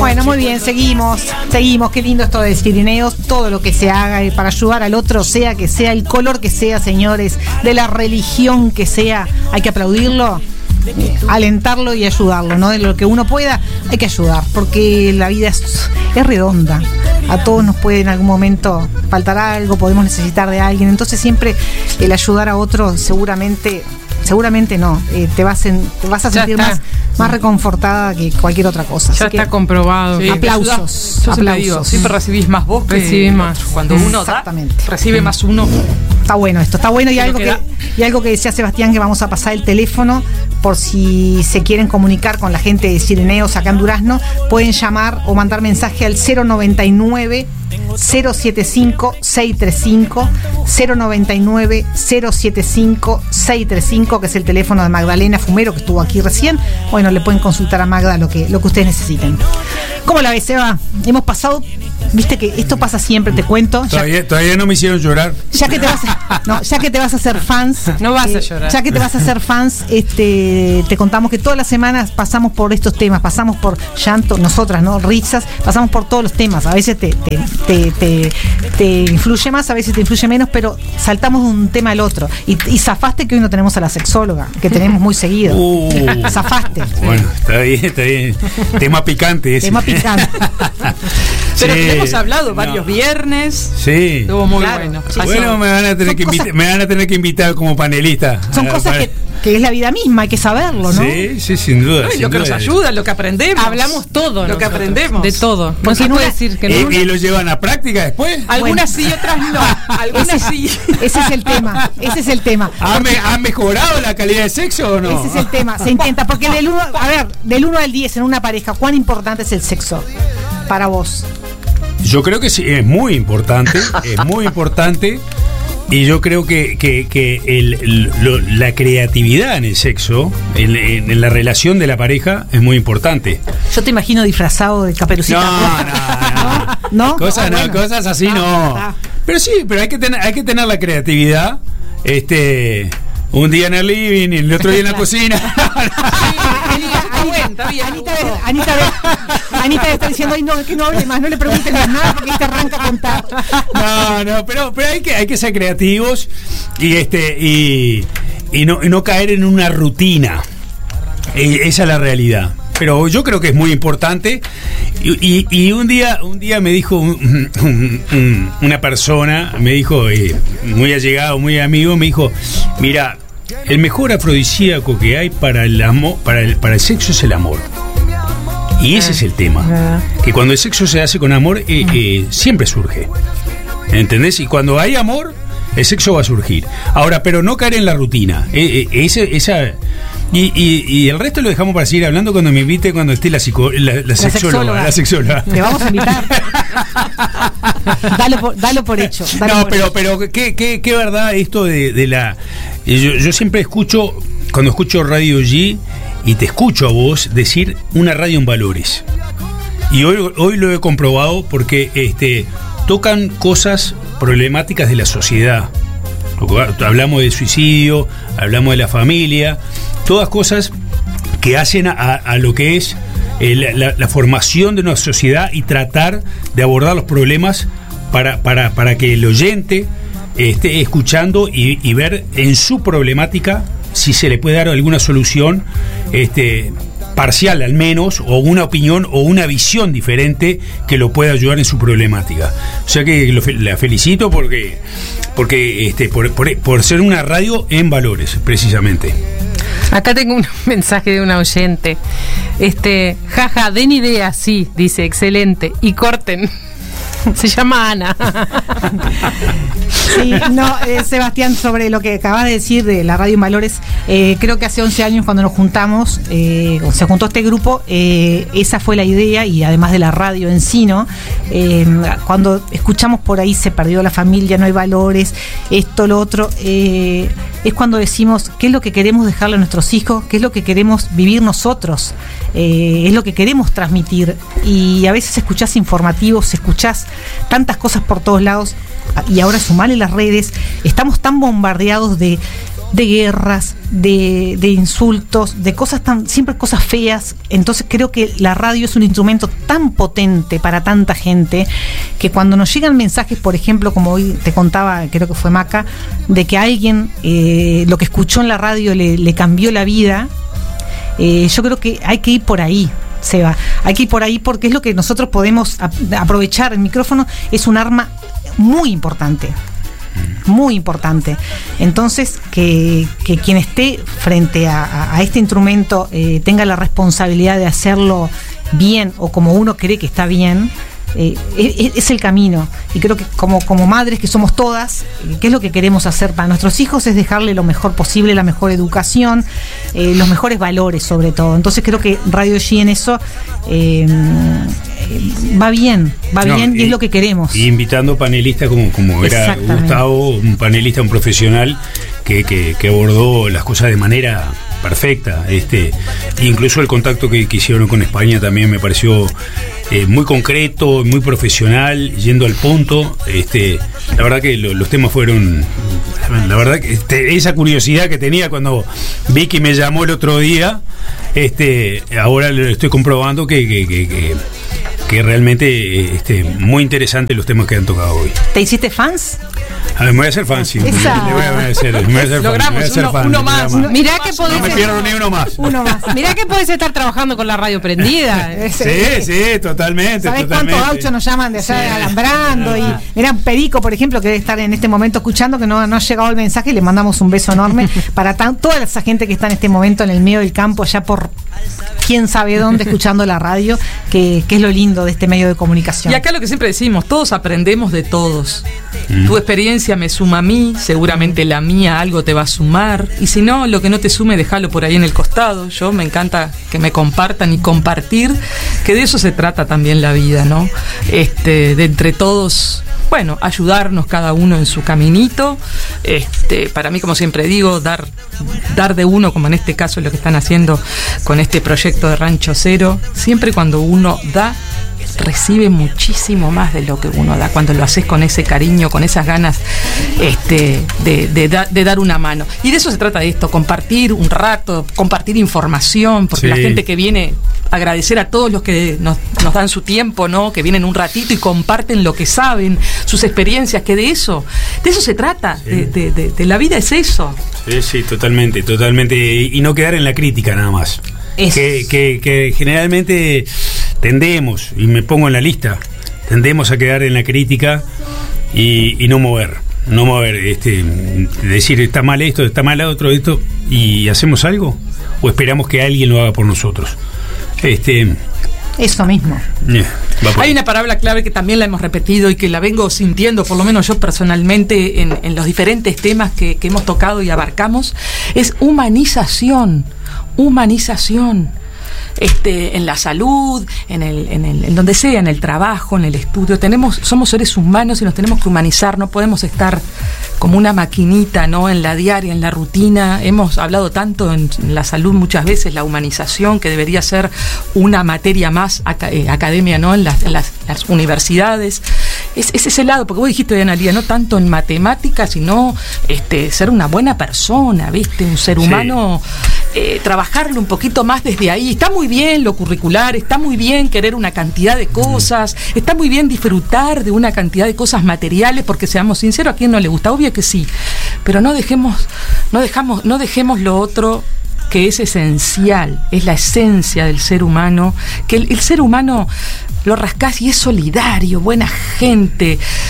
Bueno, muy bien, seguimos. Qué lindo esto de Cirineos. Todo lo que se haga para ayudar al otro, sea que sea el color que sea, señores, de la religión que sea, hay que aplaudirlo, alentarlo y ayudarlo, ¿no? De lo que uno pueda, hay que ayudar, porque la vida es redonda. A todos nos puede en algún momento faltar algo, podemos necesitar de alguien. Entonces siempre el ayudar a otro seguramente no, te vas a sentir más reconfortada que cualquier otra cosa. Ya está comprobado. Sí, aplausos. Yo siempre digo, siempre recibís más vos que recibís más. Cuando uno da, recibe más uno. Está bueno esto, está bueno. Y algo que decía Sebastián, que vamos a pasar el teléfono por si se quieren comunicar con la gente de Cirineos acá en Durazno, pueden llamar o mandar mensaje al 099 075 635 099 075 635, que es el teléfono de Magdalena Fumero, que estuvo aquí recién. Bueno, le pueden consultar a Magda lo que ustedes necesiten. ¿Cómo la ves, Eva? Hemos pasado, viste que esto pasa siempre, te cuento. Todavía no me hicieron llorar. Ya que te vas a hacer fans. No vas a llorar. Ya que te vas a hacer fans, te contamos que todas las semanas pasamos por estos temas, pasamos por llanto, nosotras, ¿no? Risas, pasamos por todos los temas. A veces te influye más, a veces te influye menos, pero saltamos de un tema al otro. Y zafaste que hoy no tenemos a la sexóloga, que tenemos muy seguido. Zafaste. Bueno, está bien. Tema picante ese. Tema picante. Pero que hemos hablado varios viernes. Sí. Estuvo muy bueno. Bueno, me van a tener que invitar como panelista. Son cosas que es la vida misma, hay que saberlo, ¿no? Sí, sin duda. No, y lo que nos ayuda, lo que aprendemos. Hablamos todo. Lo que aprendemos. De todo. No se puede decir que no. ¿Y lo llevan a práctica después? Algunas sí, otras no. Algunas sí. Ese es el tema. ¿Han mejorado la calidad de sexo o no? Ese es el tema. Se intenta, porque del 1 al 10 en una pareja, ¿cuán importante es el sexo para vos? Yo creo que sí, es muy importante. Y yo creo que la creatividad en el sexo, en la relación de la pareja, es muy importante. Yo te imagino disfrazado de Caperucita. No. Cosas así no. Pero sí, hay que tener la creatividad. Un día en el living y el otro día en la cocina. Anita está diciendo, ay, no, que no hable más, no le pregunten más nada porque te arranca a contar. No, pero hay que ser creativos y no caer en una rutina. Esa es la realidad. Pero yo creo que es muy importante. Y un día me dijo una persona, me dijo, muy allegado, muy amigo, me dijo, mira, el mejor afrodisíaco que hay para el amor, para el sexo es el amor. Y ese es el tema. Que cuando el sexo se hace con amor, siempre surge. ¿Entendés? Y cuando hay amor, el sexo va a surgir. Ahora, pero no caer en la rutina. Y el resto lo dejamos para seguir hablando cuando me invite, cuando esté la sexóloga. Te vamos a invitar. Dalo por hecho. Pero qué verdad esto de la... Yo siempre escucho, cuando escucho Radio G, y te escucho a vos decir una radio en valores. Y hoy lo he comprobado porque tocan cosas problemáticas de la sociedad. Hablamos de suicidio, hablamos de la familia, todas cosas que hacen a lo que es la formación de una sociedad y tratar de abordar los problemas para que el oyente esté escuchando y ver en su problemática si se le puede dar alguna solución parcial al menos, o una opinión o una visión diferente que lo pueda ayudar en su problemática. O sea que la felicito porque por ser una radio en valores, precisamente. Acá tengo un mensaje de una oyente. Jaja, den idea, sí, dice, excelente. Y corten. Se llama Ana. Sí, Sebastián, sobre lo que acabas de decir de la radio en valores, creo que hace 11 años cuando nos juntamos, se juntó este grupo, esa fue la idea, y además de la radio en sí, ¿no? Cuando escuchamos por ahí se perdió la familia, no hay valores, esto, lo otro, es cuando decimos qué es lo que queremos dejarle a nuestros hijos, qué es lo que queremos vivir nosotros, es lo que queremos transmitir. Y a veces escuchás informativos, escuchás tantas cosas por todos lados, y ahora sumarle las redes, estamos tan bombardeados de de guerras, de insultos, de cosas siempre cosas feas. Entonces creo que la radio es un instrumento tan potente para tanta gente que cuando nos llegan mensajes, por ejemplo, como hoy te contaba, creo que fue Maca, de que alguien lo que escuchó en la radio le cambió la vida, yo creo que hay que ir por ahí, Seba, hay que ir por ahí porque es lo que nosotros podemos aprovechar. El micrófono es un arma muy importante. Muy importante. Entonces, que quien esté frente a este instrumento tenga la responsabilidad de hacerlo bien o como uno cree que está bien, es el camino. Y creo que como madres que somos todas, ¿qué es lo que queremos hacer para nuestros hijos? Es dejarle lo mejor posible, la mejor educación, los mejores valores sobre todo. Entonces creo que Radio G en eso va bien y es lo que queremos. Y invitando panelistas como era Gustavo, un panelista, un profesional que abordó las cosas de manera perfecta. Incluso el contacto que hicieron con España también me pareció muy concreto, muy profesional, yendo al punto. La verdad que los temas fueron, la verdad que esa curiosidad que tenía cuando Vicky me llamó el otro día, ahora lo estoy comprobando que realmente muy interesante los temas que han tocado hoy. ¿Te hiciste fans? A ver, me voy a hacer fan, sí. Me voy a hacer Logramos uno más. Mirá que podés. No me pierdo ni uno más. Mirá que podés estar trabajando con la radio prendida. Sí, totalmente. ¿Sabés cuántos gauchos nos llaman de allá alambrando? Y mirá, Perico, por ejemplo, que debe estar en este momento escuchando, que no ha llegado el mensaje, le mandamos un beso enorme para toda esa gente que está en este momento en el medio del campo, allá por quién sabe dónde, escuchando la radio, que es lo lindo de este medio de comunicación. Y acá lo que siempre decimos, todos aprendemos de todos. Tu experiencia me suma a mí, seguramente la mía algo te va a sumar, y si no, lo que no te sume, déjalo por ahí en el costado. Yo me encanta que me compartan y compartir, que de eso se trata también la vida, ¿no? De entre todos, bueno, ayudarnos cada uno en su caminito. Para mí, como siempre digo, dar de uno, como en este caso lo que están haciendo con este proyecto de Rancho Cero. Siempre cuando uno da, recibe muchísimo más de lo que uno da, cuando lo haces con ese cariño, con esas ganas de dar una mano. Y de eso se trata esto, compartir un rato, compartir información, porque la gente que viene, agradecer a todos los que nos dan su tiempo, ¿no? Que vienen un ratito y comparten lo que saben, sus experiencias, que de eso se trata, de la vida es eso. Sí, totalmente. Y no quedar en la crítica nada más. Que generalmente tendemos, y me pongo en la lista, tendemos a quedar en la crítica y no mover, decir está mal esto, está mal otro, esto, y hacemos algo, o esperamos que alguien lo haga por nosotros. Eso mismo. Hay una palabra clave que también la hemos repetido y que la vengo sintiendo, por lo menos yo personalmente, en los diferentes temas que hemos tocado y abarcamos, es humanización. En la salud, en donde sea, en el trabajo, en el estudio, somos seres humanos y nos tenemos que humanizar, no podemos estar como una maquinita, ¿no? En la diaria, en la rutina. Hemos hablado tanto en la salud muchas veces, la humanización, que debería ser una materia más academia, ¿no? En las universidades. Es ese lado, porque vos dijiste, Analía, no tanto en matemáticas, sino ser una buena persona, ¿viste? Un ser humano, trabajarlo un poquito más desde ahí. Está muy bien lo curricular, está muy bien querer una cantidad de cosas, está muy bien disfrutar de una cantidad de cosas materiales, porque seamos sinceros, ¿a quién no le gusta? Obvio que sí, pero no dejemos lo otro, que es esencial, es la esencia del ser humano, que el ser humano lo rascás y es solidario, buena gente,